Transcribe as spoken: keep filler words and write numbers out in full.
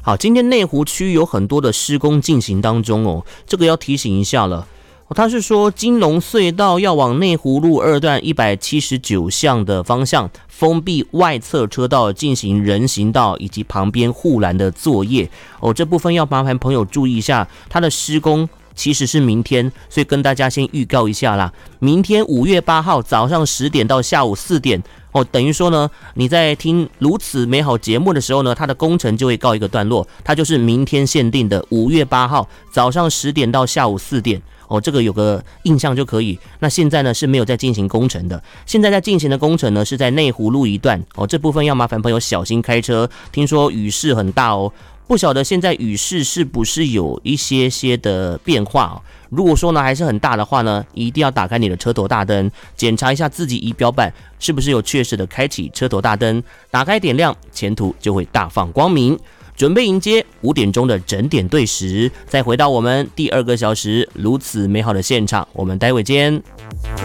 好，今天内湖区有很多的施工进行当中哦，这个要提醒一下了。他是说金龙隧道要往内湖路二段一百七十九巷的方向封闭外侧车道，进行人行道以及旁边护栏的作业哦，这部分要麻烦朋友注意一下，它的施工其实是明天，所以跟大家先预告一下啦。明天五月八号早上十点到下午四点哦，等于说呢，你在听如此美好节目的时候呢，它的工程就会告一个段落，它就是明天限定的五月八号早上十点到下午四点。哦，这个有个印象就可以。那现在呢是没有在进行工程的，现在在进行的工程呢是在内湖路一段哦，这部分要麻烦朋友小心开车。听说雨势很大哦，不晓得现在雨势是不是有一些些的变化哦。如果说呢还是很大的话呢，一定要打开你的车头大灯，检查一下自己仪表板是不是有确实的开启车头大灯，打开点亮，前途就会大放光明。准备迎接五点钟的整点对时，再回到我们第二个小时如此美好的现场，我们待会见。